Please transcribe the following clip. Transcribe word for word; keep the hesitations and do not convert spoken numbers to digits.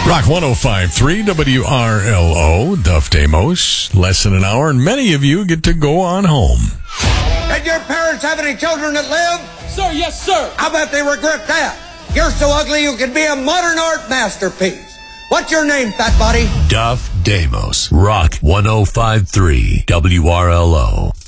Rock one oh five point three W R L O, Duff Damos. Less than an hour, and many of you get to go on home. Did your parents have any children that live? Sir, yes, sir. I bet they regret that. You're so ugly you could be a modern art masterpiece. What's your name, fat body? Duff Damos. Rock one oh five point three W R L O.